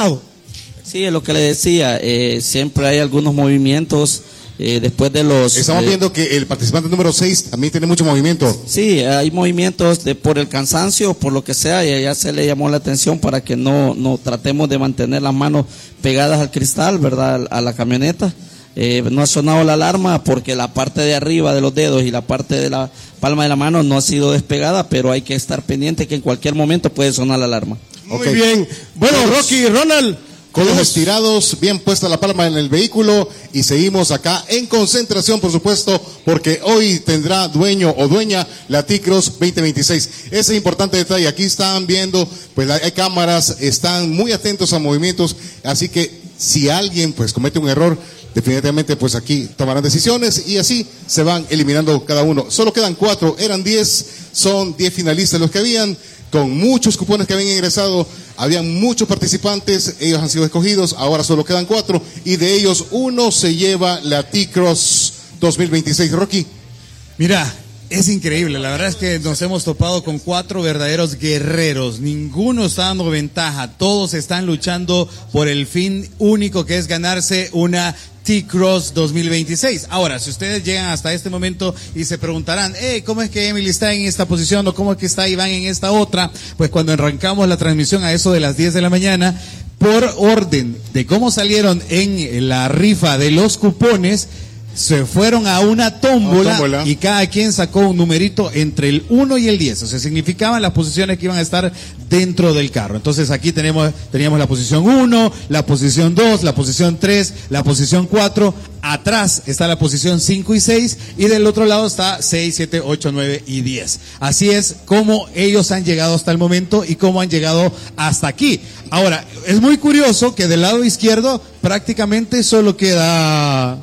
Sí, es lo que le decía, siempre hay algunos movimientos después de los... Estamos viendo que el participante número 6 también tiene mucho movimiento. Sí, hay movimientos por el cansancio, por lo que sea, y ya se le llamó la atención para que no tratemos de mantener las manos pegadas al cristal, ¿verdad? A la camioneta. No ha sonado la alarma porque la parte de arriba de los dedos y la parte de la palma de la mano no ha sido despegada, pero hay que estar pendiente que en cualquier momento puede sonar la alarma. Muy bien. Bueno, Rocky y Ronald, Codos estirados, bien puesta la palma en el vehículo y seguimos acá en concentración, por supuesto, porque hoy tendrá dueño o dueña la T-Cross 2026. Ese importante detalle, aquí están viendo, pues hay cámaras, están muy atentos a movimientos, así que si alguien pues comete un error, definitivamente pues aquí tomarán decisiones y así se van eliminando cada uno. Solo quedan 4, eran 10, son 10 finalistas los que habían, con muchos cupones que habían ingresado, habían muchos participantes, ellos han sido escogidos, ahora solo quedan 4 y de ellos uno se lleva la T-Cross 2026. Rocky. Mira, es increíble, la verdad es que nos hemos topado con 4 verdaderos guerreros, ninguno está dando ventaja, todos están luchando por el fin único que es ganarse una T-Cross 2026. Ahora, si ustedes llegan hasta este momento y se preguntarán, ¿cómo es que Emily está en esta posición o cómo es que está Iván en esta otra? Pues cuando arrancamos la transmisión a eso de las 10 de la mañana, por orden de cómo salieron en la rifa de los cupones, se fueron a una tómbola y cada quien sacó un numerito entre el 1 y el 10, o sea, significaban las posiciones que iban a estar dentro del carro. Entonces aquí teníamos la posición 1, la posición 2, la posición 3, la posición 4, atrás está la posición 5 y 6 y del otro lado está 6, 7, 8, 9 y 10. Así es como ellos han llegado hasta el momento y cómo han llegado hasta aquí. Ahora, es muy curioso que del lado izquierdo prácticamente solo queda...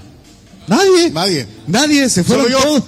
Nadie, se fueron todos.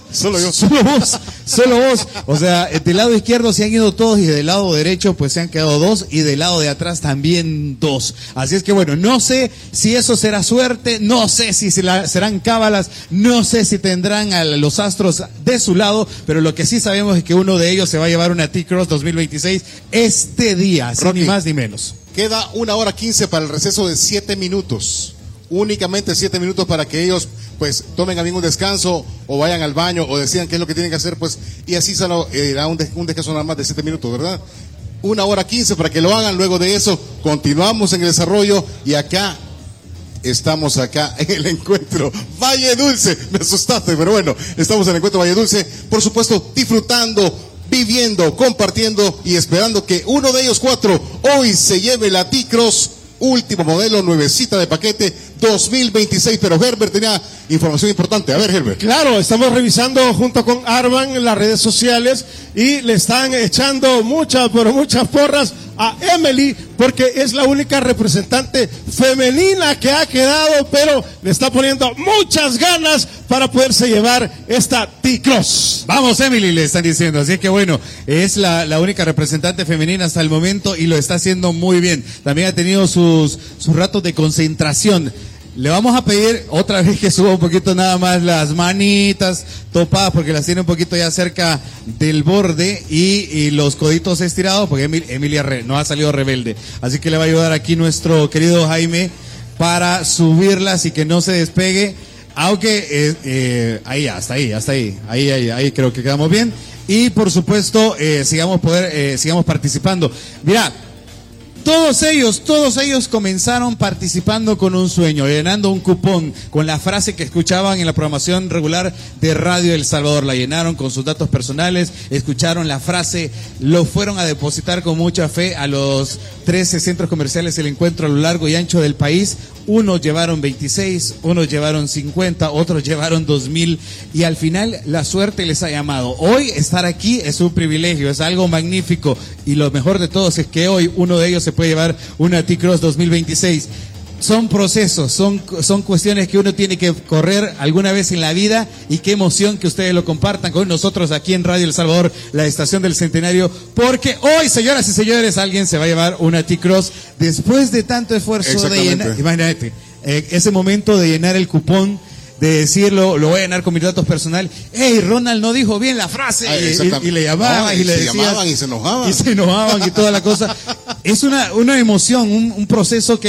Solo vos. O sea, del lado izquierdo se han ido todos y del lado derecho pues se han quedado 2 y del lado de atrás también 2. Así es que bueno, no sé si eso será suerte, no sé si serán cábalas, no sé si tendrán a los astros de su lado, pero lo que sí sabemos es que uno de ellos se va a llevar una T-Cross 2026 este día, sin ni más ni menos. Queda 1:15 para el receso de 7 minutos. Únicamente 7 minutos para que ellos pues tomen también un descanso o vayan al baño o decidan qué es lo que tienen que hacer, pues, y así solo irá un descanso nada más de 7 minutos, ¿verdad? 1:15 para que lo hagan. Luego de eso continuamos en el desarrollo y acá estamos acá en el encuentro Valle Dulce. Me asustaste, pero bueno, estamos en el encuentro Valle Dulce, por supuesto disfrutando, viviendo, compartiendo y esperando que uno de ellos 4 hoy se lleve la T-Cross último modelo, nuevecita de paquete 2026, pero Herbert tenía información importante. A ver, Herbert. Claro, estamos revisando junto con Arban las redes sociales y le están echando muchas porras a Emily porque es la única representante femenina que ha quedado, pero le está poniendo muchas ganas para poderse llevar esta T-Cross. Vamos, Emily, le están diciendo. Así que bueno, es la única representante femenina hasta el momento y lo está haciendo muy bien. También ha tenido sus ratos de concentración. Le vamos a pedir otra vez que suba un poquito nada más las manitas topadas porque las tiene un poquito ya cerca del borde y los coditos estirados porque Emilia no ha salido rebelde. Así que le va a ayudar aquí nuestro querido Jaime para subirlas y que no se despegue. Aunque ahí ya, hasta ahí. Ahí creo que quedamos bien. Y por supuesto, sigamos participando. Mira, todos ellos comenzaron participando con un sueño, llenando un cupón con la frase que escuchaban en la programación regular de Radio El Salvador. La llenaron con sus datos personales, escucharon la frase, lo fueron a depositar con mucha fe a los 13 centros comerciales del encuentro a lo largo y ancho del país. Unos llevaron 26, unos llevaron 50, otros llevaron 2,000 y al final la suerte les ha llamado. Hoy estar aquí es un privilegio, es algo magnífico y lo mejor de todo es que hoy uno de ellos se puede llevar una T-Cross 2026. Son procesos, son cuestiones que uno tiene que correr alguna vez en la vida y qué emoción que ustedes lo compartan con nosotros aquí en Radio El Salvador, la estación del Centenario, porque hoy, señoras y señores, alguien se va a llevar una T-Cross después de tanto esfuerzo de llenar, imagínate, ese momento de llenar el cupón, de decirlo, lo voy a llenar con mis datos personales. Ronald no dijo bien la frase y le llamaban y le decían. Se llamaban y se enojaban. Y se enojaban y toda la cosa. es una emoción, un proceso que